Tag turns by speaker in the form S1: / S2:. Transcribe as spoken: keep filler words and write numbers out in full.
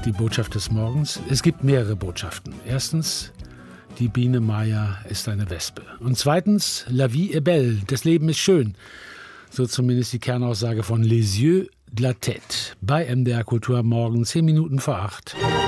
S1: Die Botschaft des Morgens. Es gibt mehrere Botschaften. Erstens, die Biene Maya ist eine Wespe. Und zweitens, la vie est belle, das Leben ist schön. So zumindest die Kernaussage von Les Yeux de la Tête. Bei M D R Kultur am Morgen, zehn Minuten vor acht.